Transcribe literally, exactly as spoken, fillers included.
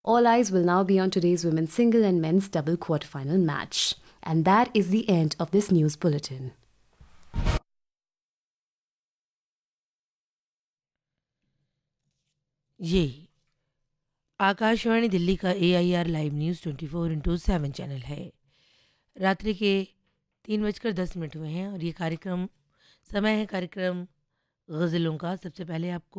All eyes will now be on today's women's single and men's double quarterfinal match. And that is the end of this news bulletin. ये आकाशवाणी दिल्ली का ए I R live news twenty four into seven channel है। रात्रि के तीन बजकर दस minute हुए हैं और ये कार्यक्रम समय है कार्यक्रम गज़लों का। सबसे पहले आपको